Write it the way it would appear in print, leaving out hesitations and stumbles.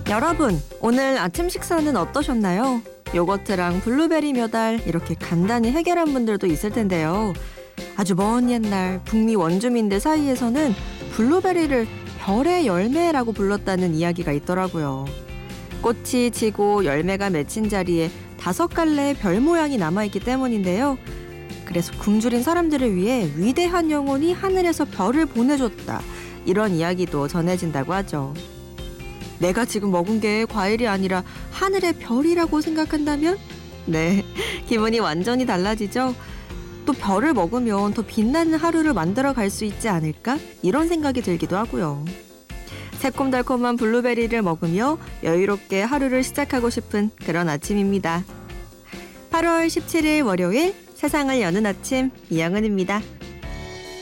여러분, 오늘 아침 식사는 어떠셨나요? 요거트랑 블루베리 몇 알 이렇게 간단히 해결한 분들도 있을 텐데요. 아주 먼 옛날 북미 원주민들 사이에서는 블루베리를 별의 열매라고 불렀다는 이야기가 있더라고요. 꽃이 지고 열매가 맺힌 자리에 5갈래의 별 모양이 남아있기 때문인데요. 그래서 굶주린 사람들을 위해 위대한 영혼이 하늘에서 별을 보내줬다. 이런 이야기도 전해진다고 하죠. 내가 지금 먹은 게 과일이 아니라 하늘의 별이라고 생각한다면? 네, 기분이 완전히 달라지죠? 또 별을 먹으면 더 빛나는 하루를 만들어 갈 수 있지 않을까? 이런 생각이 들기도 하고요. 새콤달콤한 블루베리를 먹으며 여유롭게 하루를 시작하고 싶은 그런 아침입니다. 8월 17일 월요일 세상을 여는 아침 이영은입니다.